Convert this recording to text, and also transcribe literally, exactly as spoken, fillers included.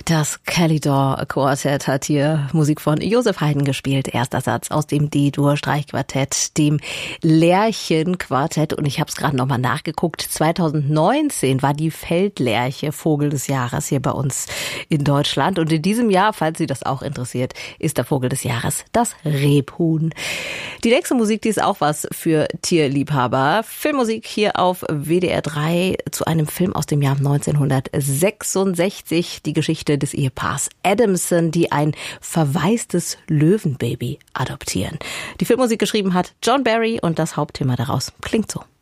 Das Calidor Quartett hat hier Musik von Josef Haydn gespielt. Erster Satz aus dem D-Dur-Streichquartett, dem Lerchenquartett. Und ich habe es gerade nochmal nachgeguckt. zweitausendneunzehn war die Feldlerche Vogel des Jahres hier bei uns in Deutschland. Und in diesem Jahr, falls Sie das auch interessiert, ist der Vogel des Jahres das Rebhuhn. Die nächste Musik, die ist auch was für Tierliebhaber. Filmmusik hier auf W D R drei zu einem Film aus dem Jahr neunzehnhundertsechsundsechzig. Die Geschichte des Ehepaars Adamson, die ein verwaistes Löwenbaby adoptieren. Die Filmmusik geschrieben hat John Barry und das Hauptthema daraus klingt so.